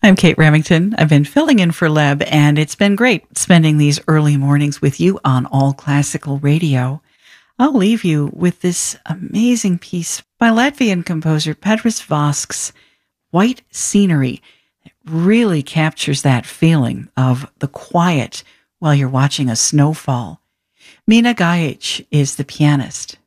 I'm Kate Remington. I've been filling in for Leb, and it's been great spending these early mornings with you on All Classical Radio. I'll leave you with this amazing piece by Latvian composer Petras Vasks, White Scenery. It really captures that feeling of the quiet while you're watching a snowfall. Mina Gajic is the pianist.